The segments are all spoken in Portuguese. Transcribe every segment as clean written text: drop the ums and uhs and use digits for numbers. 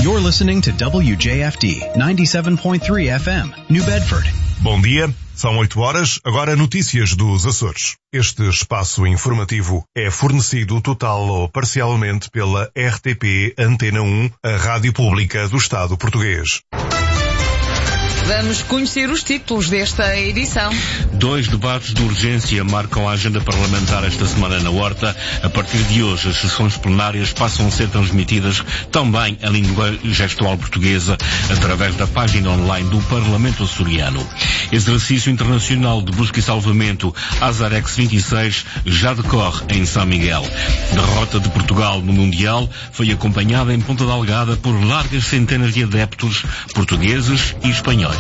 You're listening to WJFD 97.3 FM, New Bedford. Bom dia, são 8 horas, agora notícias dos Açores. Este espaço informativo é fornecido total ou parcialmente pela RTP Antena 1, a rádio pública do Estado português. Vamos conhecer os títulos desta edição. 2 debates de urgência marcam a agenda parlamentar esta semana na Horta. A partir de hoje, as sessões plenárias passam a ser transmitidas também em língua gestual portuguesa através da página online do Parlamento Açoriano. Exercício Internacional de Busca e Salvamento Azarex 26 já decorre em São Miguel. Derrota de Portugal no Mundial foi acompanhada em Ponta Delgada por largas centenas de adeptos portugueses e espanhóis.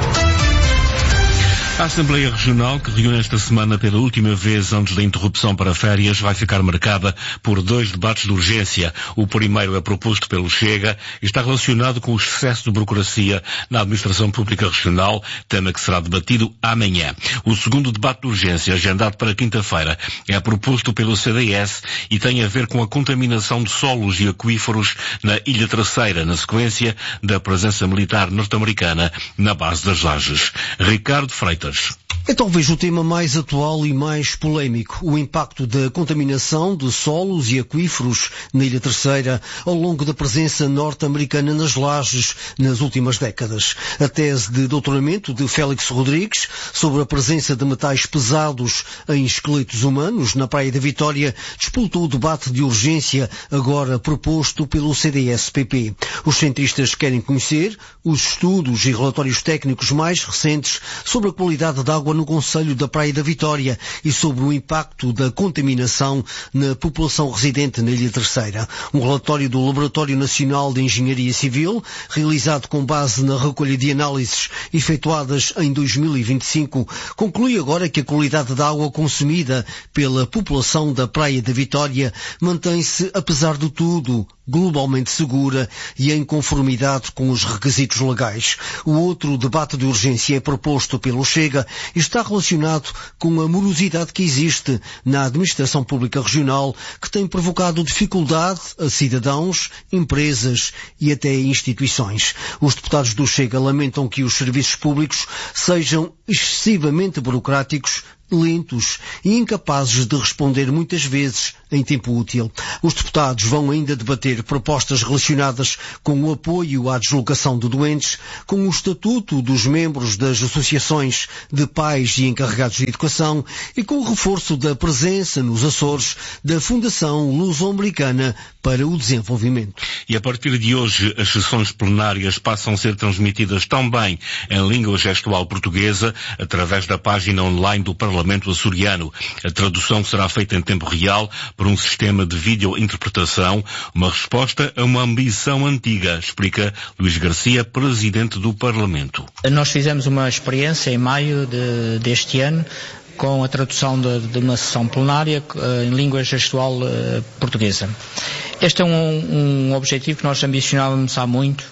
A Assembleia Regional, que reúne esta semana pela última vez antes da interrupção para férias, vai ficar marcada por 2 debates de urgência. O primeiro é proposto pelo Chega e está relacionado com o excesso de burocracia na Administração Pública Regional, tema que será debatido amanhã. O segundo debate de urgência, agendado para quinta-feira, é proposto pelo CDS e tem a ver com a contaminação de solos e aquíferos na Ilha Terceira, na sequência da presença militar norte-americana na base das Lajes. Ricardo Freitas. É talvez o tema mais atual e mais polémico, o impacto da contaminação de solos e aquíferos na Ilha Terceira ao longo da presença norte-americana nas Lajes nas últimas décadas. A tese de doutoramento de Félix Rodrigues sobre a presença de metais pesados em esqueletos humanos na Praia da Vitória disputou o debate de urgência agora proposto pelo CDS-PP. Os cientistas querem conhecer os estudos e relatórios técnicos mais recentes sobre a qualidade da água no concelho da Praia da Vitória e sobre o impacto da contaminação na população residente na Ilha Terceira. Um relatório do Laboratório Nacional de Engenharia Civil, realizado com base na recolha de análises efetuadas em 2025, conclui agora que a qualidade da água consumida pela população da Praia da Vitória mantém-se, apesar de tudo, globalmente segura e em conformidade com os requisitos legais. O outro debate de urgência é proposto pelo Chega e está relacionado com a morosidade que existe na administração pública regional, que tem provocado dificuldade a cidadãos, empresas e até instituições. Os deputados do Chega lamentam que os serviços públicos sejam excessivamente burocráticos, lentos e incapazes de responder muitas vezes em tempo útil. Os deputados vão ainda debater propostas relacionadas com o apoio à deslocação de doentes, com o estatuto dos membros das associações de pais e encarregados de educação e com o reforço da presença nos Açores da Fundação Luso-Americana para o Desenvolvimento. E a partir de hoje as sessões plenárias passam a ser transmitidas também em língua gestual portuguesa através da página online do Parlamento Açoriano. A tradução será feita em tempo real por um sistema de videointerpretação, uma resposta a uma ambição antiga, explica Luís Garcia, presidente do Parlamento. Nós fizemos uma experiência em maio deste ano com a tradução de uma sessão plenária em língua gestual portuguesa. Este é um objetivo que nós ambicionávamos há muito,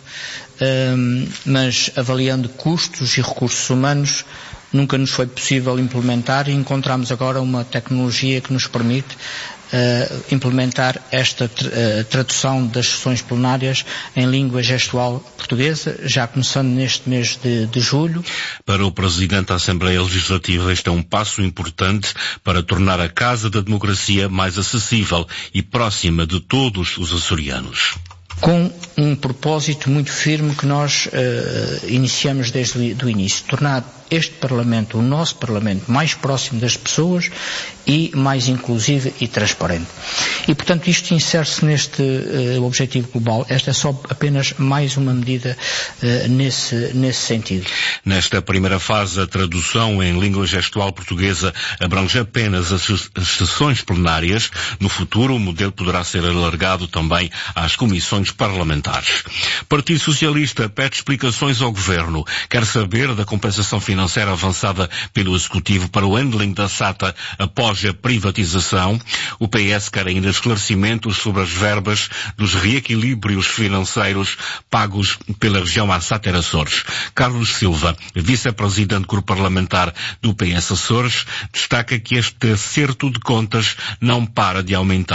mas avaliando custos e recursos humanos, nunca nos foi possível implementar e encontramos agora uma tecnologia que nos permite implementar esta tradução das sessões plenárias em língua gestual portuguesa, já começando neste mês de julho. Para o Presidente da Assembleia Legislativa, este é um passo importante para tornar a Casa da Democracia mais acessível e próxima de todos os açorianos. Com um propósito muito firme que nós iniciamos desde o início, tornar este Parlamento, o nosso Parlamento, mais próximo das pessoas e mais inclusivo e transparente. E, portanto, isto insere-se neste objetivo global. Esta é só apenas mais uma medida nesse sentido. Nesta primeira fase, a tradução em língua gestual portuguesa abrange apenas as sessões plenárias. No futuro, o modelo poderá ser alargado também às comissões parlamentares. Partido Socialista pede explicações ao Governo. Quer saber da compensação financeira avançada pelo Executivo para o handling da SATA após a privatização. O PS quer ainda esclarecimentos sobre as verbas dos reequilíbrios financeiros pagos pela região Arsáter Açores. Carlos Silva, vice-presidente do grupo parlamentar do PS Açores, destaca que este acerto de contas não para de aumentar.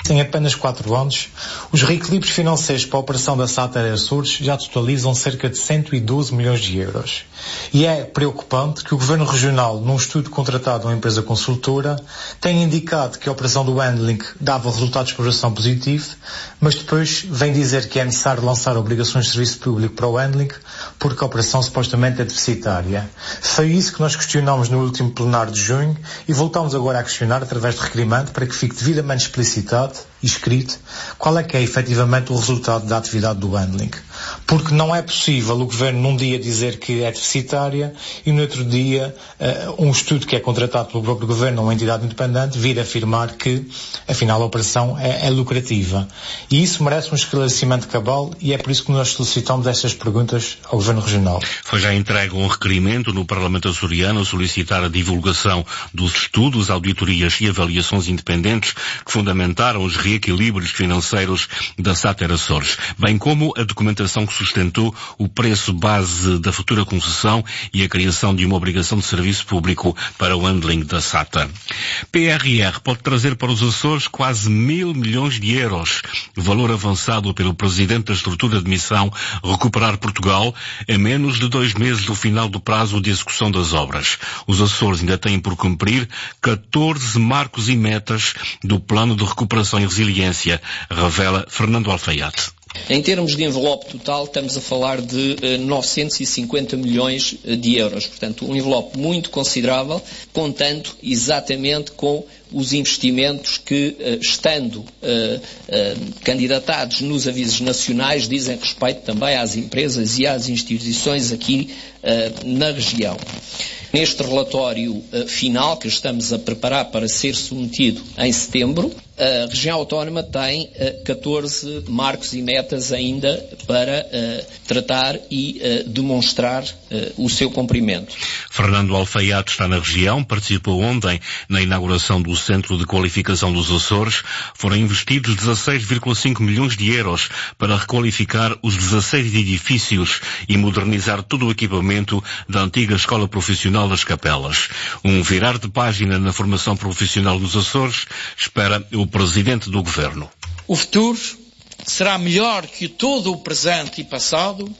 Em apenas 4 anos, os reequilíbrios financeiros para a operação da SATA Açores já totalizam cerca de 112 milhões de euros. E é preocupante que o Governo Regional, num estudo contratado a uma empresa consultora, tenha indicado que a operação do handling dava resultados de exploração positivo, mas depois vem dizer que é necessário lançar obrigações de serviço público para o handling, porque a operação supostamente é deficitária. Foi isso que nós questionámos no último plenário de junho e voltamos agora a questionar através de requerimento para que fique devidamente explicitado e escrito qual é que é efetivamente o resultado da atividade do handling. Porque não é possível o Governo num dia dizer que é deficitária e no outro dia um estudo que é contratado pelo próprio Governo ou uma entidade independente vir afirmar que afinal a operação é lucrativa. E isso merece um esclarecimento cabal e é por isso que nós solicitamos estas perguntas ao Governo Regional. Foi já entregue um requerimento no Parlamento açoriano a solicitar a divulgação dos estudos, auditorias e avaliações independentes que fundamentaram os reequilíbrios financeiros da SATA Açores, bem como a documentação que sustentou o preço base da futura concessão e a criação de uma obrigação de serviço público para o handling da SATA. PRR pode trazer para os Açores quase 1.000 milhões de euros, valor avançado pelo Presidente da Estrutura de Missão Recuperar Portugal, a menos de 2 meses do final do prazo de execução das obras. Os Açores ainda têm por cumprir 14 marcos e metas do Plano de Recuperação e Resiliência, revela Fernando Alfaiate. Em termos de envelope total, estamos a falar de 950 milhões de euros. Portanto, um envelope muito considerável, contando exatamente com os investimentos que, estando candidatados nos avisos nacionais, dizem respeito também às empresas e às instituições aqui na região. Neste relatório final, que estamos a preparar para ser submetido em setembro, a região autónoma tem 14 marcos e metas ainda para tratar e demonstrar o seu cumprimento. Fernando Alfaiate está na região, participou ontem na inauguração do Centro de Qualificação dos Açores. Foram investidos 16,5 milhões de euros para requalificar os 16 edifícios e modernizar todo o equipamento da antiga Escola Profissional das Capelas. Um virar de página na formação profissional nos Açores, espera o Presidente do Governo. O futuro será melhor que todo o presente e passado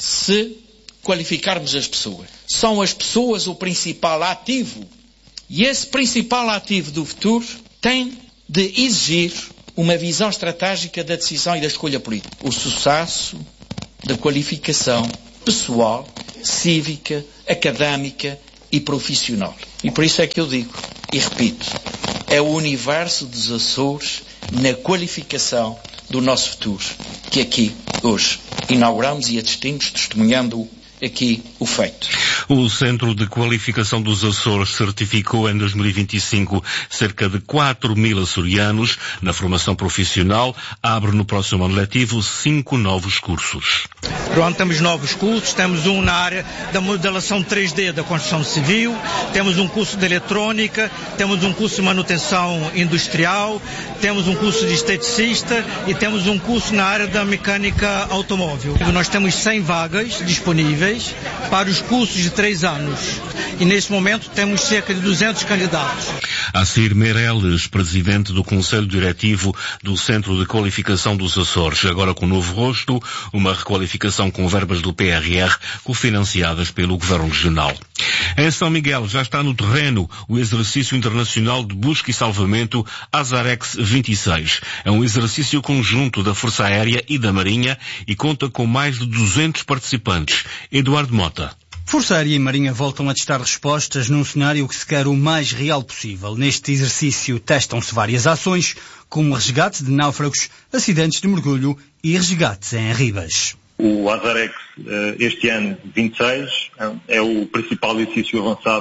se qualificarmos as pessoas. São as pessoas o principal ativo. E esse principal ativo do futuro tem de exigir uma visão estratégica da decisão e da escolha política. O sucesso da qualificação pessoal, cívica, académica e profissional. E por isso é que eu digo, e repito, é o universo dos Açores na qualificação do nosso futuro, que aqui, hoje, inauguramos e assistimos, testemunhando aqui o feito. O Centro de Qualificação dos Açores certificou em 2025 cerca de 4.000 açorianos na formação profissional. Abre no próximo ano letivo 5 novos cursos. Pronto, temos novos cursos, temos um na área da modelação 3D da construção civil, temos um curso de eletrônica, temos um curso de manutenção industrial, temos um curso de esteticista e temos um curso na área da mecânica automóvel. Nós temos 100 vagas disponíveis para os cursos de 3 anos. E neste momento temos cerca de 200 candidatos. Acir Meireles, presidente do Conselho Diretivo do Centro de Qualificação dos Açores, agora com novo rosto, uma requalificação com verbas do PRR cofinanciadas pelo Governo Regional. Em São Miguel já está no terreno o exercício internacional de busca e salvamento Azarex 26. É um exercício conjunto da Força Aérea e da Marinha e conta com mais de 200 participantes. Eduardo Mota. Força Aérea e Marinha voltam a testar respostas num cenário que se quer o mais real possível. Neste exercício testam-se várias ações, como resgate de náufragos, acidentes de mergulho e resgates em Ribas. O Azarex, este ano 26, é o principal exercício avançado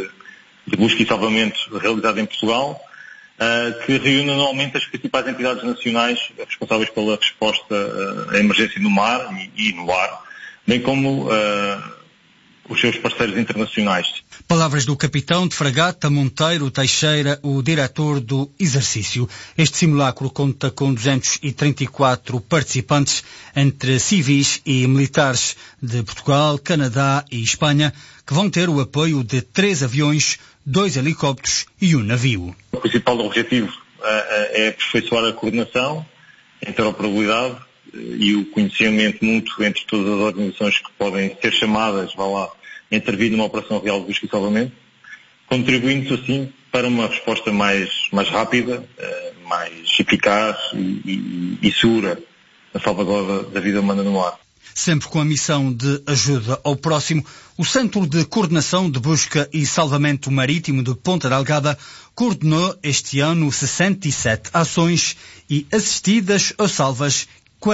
de busca e salvamento realizado em Portugal, que reúne anualmente as principais entidades nacionais responsáveis pela resposta à emergência no mar e no ar, bem como os seus parceiros internacionais. Palavras do capitão de fragata Monteiro Teixeira, o diretor do exercício. Este simulacro conta com 234 participantes, entre civis e militares de Portugal, Canadá e Espanha, que vão ter o apoio de 3 aviões, 2 helicópteros e um navio. O principal objetivo é aperfeiçoar a coordenação, a interoperabilidade e o conhecimento mútuo entre todas as organizações que podem ser chamadas, a intervir numa operação real de busca e salvamento, contribuindo assim para uma resposta mais rápida, mais eficaz e segura na salvaguarda da vida humana no mar. Sempre com a missão de ajuda ao próximo, o Centro de Coordenação de Busca e Salvamento Marítimo de Ponta Delgada coordenou este ano 67 ações e assistidas ou salvas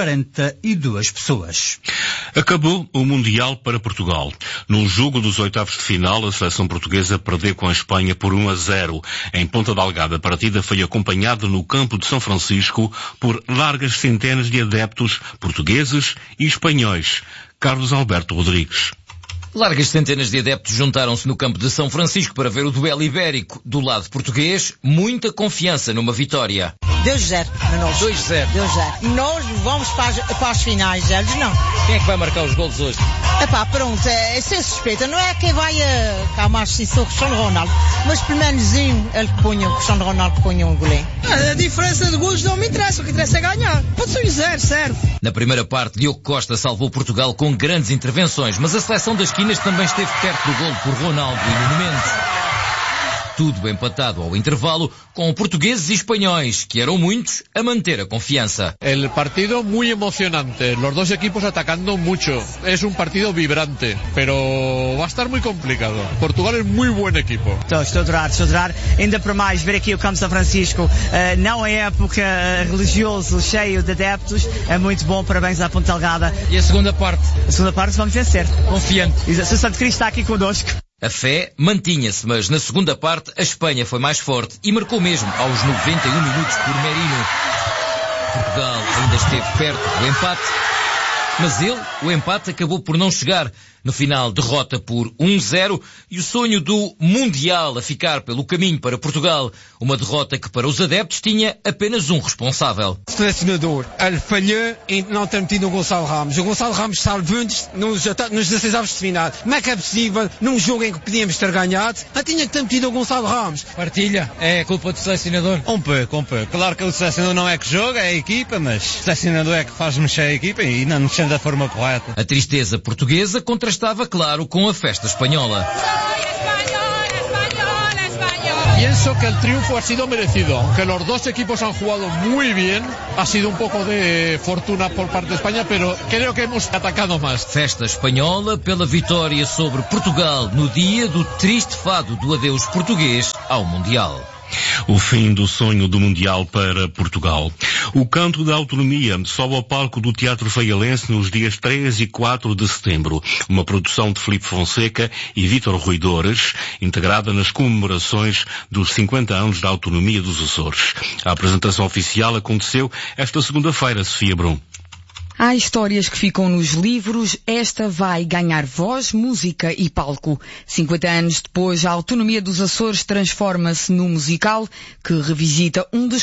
42 pessoas. Acabou o Mundial para Portugal. No jogo dos oitavos de final, a seleção portuguesa perdeu com a Espanha por 1-0. Em Ponta Delgada, a partida foi acompanhada no campo de São Francisco por largas centenas de adeptos portugueses e espanhóis. Carlos Alberto Rodrigues. Largas centenas de adeptos juntaram-se no campo de São Francisco para ver o duelo ibérico. Do lado português, muita confiança numa vitória. 2-0 para nós. 2-0. 2-0. Nós vamos para as finais, eles não. Quem é que vai marcar os golos hoje? Pronto, é sem suspeita. Não é quem vai calmar se o Cristiano Ronaldo, mas pelo menos ele que ponha, o Cristiano Ronaldo que ponha um goleiro. A diferença de golos não me interessa, o que interessa é ganhar. Pode ser 0, serve. Na primeira parte, Diogo Costa salvou Portugal com grandes intervenções, mas a seleção das esquinas também esteve perto do golo por Ronaldo e Nuno Mendes. Tudo empatado ao intervalo, com portugueses e espanhóis, que eram muitos, a manter a confiança. El partido muy emocionante, los dos equipos atacando mucho. Es un partido vibrante, pero va a estar muy complicado. Portugal es muy buen equipo. Estou a adorar. Ainda para mais, ver aqui o Campo São Francisco, não é época religioso, cheio de adeptos, é muito bom, parabéns à Ponta Delgada. E a segunda parte? A segunda parte vamos vencer. Confiante. O Santo Cristo está aqui connosco. A fé mantinha-se, mas na segunda parte a Espanha foi mais forte e marcou mesmo aos 91 minutos por Merino. Portugal ainda esteve perto do empate, mas o empate acabou por não chegar. No final, derrota por 1-0 e o sonho do Mundial a ficar pelo caminho para Portugal. Uma derrota que para os adeptos tinha apenas um responsável. O selecionador, ele falhou em não ter metido o Gonçalo Ramos. O Gonçalo Ramos salvou-nos nos 16 avos de final. Como é que é possível, num jogo em que podíamos ter ganhado, não tinha que ter metido o Gonçalo Ramos? Partilha, é culpa do selecionador? Um pouco. Claro que o selecionador não é que joga, é a equipa, mas o selecionador é que faz mexer a equipa e não mexendo da forma correta. A tristeza portuguesa contrastava, claro, com a festa espanhola. Pienso que el triunfo ha sido merecido, aunque los dos equipos han jugado muy bien, ha sido un poco de fortuna por parte de España, pero creo que hemos atacado más. Festa espanhola pela vitória sobre Portugal no dia do triste fado do adeus português ao Mundial. O fim do sonho do Mundial para Portugal. O Canto da Autonomia sobe ao palco do Teatro Faialense nos dias 3 e 4 de setembro. Uma produção de Filipe Fonseca e Vítor Ruidores, integrada nas comemorações dos 50 anos da autonomia dos Açores. A apresentação oficial aconteceu esta segunda-feira, Sofia Brum. Há histórias que ficam nos livros, esta vai ganhar voz, música e palco. 50 anos depois, a autonomia dos Açores transforma-se num musical que revisita um dos